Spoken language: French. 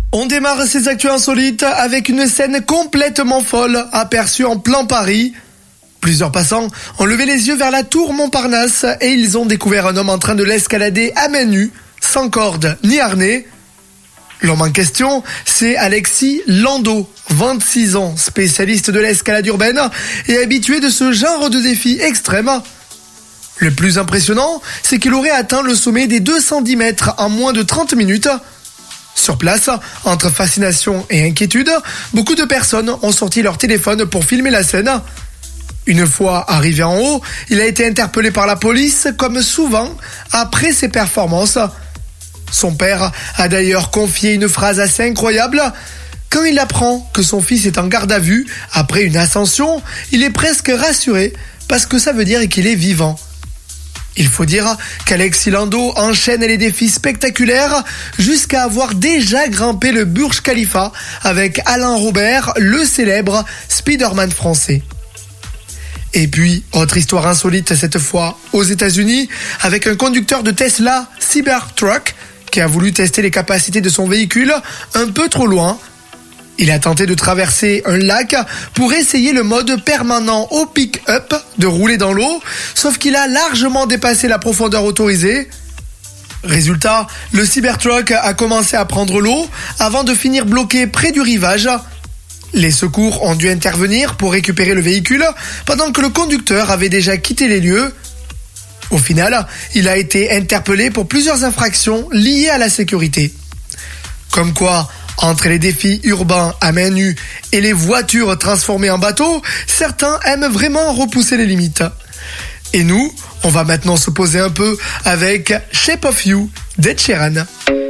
On démarre ces actus insolites avec une scène complètement folle aperçue en plein Paris. Plusieurs passants ont levé les yeux vers la tour Montparnasse et ils ont découvert un homme en train de l'escalader à main nue, sans corde ni harnais. L'homme en question, c'est Alexis Landau, 26 ans, spécialiste de l'escalade urbaine et habitué de ce genre de défi extrême. Le plus impressionnant, c'est qu'il aurait atteint le sommet des 210 mètres en moins de 30 minutes. Sur place, entre fascination et inquiétude, beaucoup de personnes ont sorti leur téléphone pour filmer la scène. Une fois arrivé en haut, il a été interpellé par la police, comme souvent, après ses performances. Son père a d'ailleurs confié une phrase assez incroyable. Quand il apprend que son fils est en garde à vue après une ascension, il est presque rassuré parce que ça veut dire qu'il est vivant. Il faut dire qu'Alexis Landau enchaîne les défis spectaculaires jusqu'à avoir déjà grimpé le Burj Khalifa avec Alain Robert, le célèbre Spider-Man français. Et puis, autre histoire insolite cette fois aux États-Unis avec un conducteur de Tesla Cybertruck qui a voulu tester les capacités de son véhicule un peu trop loin. Il a tenté de traverser un lac pour essayer le mode permanent au pick-up de rouler dans l'eau, sauf qu'il a largement dépassé la profondeur autorisée. Résultat, le Cybertruck a commencé à prendre l'eau avant de finir bloqué près du rivage. Les secours ont dû intervenir pour récupérer le véhicule pendant que le conducteur avait déjà quitté les lieux. Au final, il a été interpellé pour plusieurs infractions liées à la sécurité. Comme quoi, entre les défis urbains à main nue et les voitures transformées en bateaux, certains aiment vraiment repousser les limites. Et nous, on va maintenant se poser un peu avec Shape of You d'Ed Sheeran.